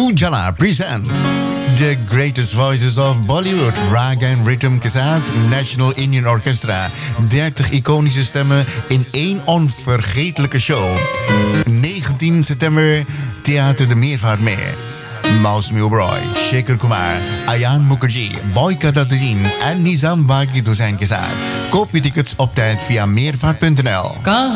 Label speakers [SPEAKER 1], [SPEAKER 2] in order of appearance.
[SPEAKER 1] Ujala presents The Greatest Voices of Bollywood, Raga and Rhythm के साथ National Indian Orchestra. 30 iconische stemmen in één onvergetelijke show. 19 september, Theater de Meervaartmeer. Maus Milroy, Shekhar Kumar, Ayan Mukherjee, Boyka Dadin en Nizam Wagid Hussain के साथ. Koop je tickets op tijd via meervaart.nl.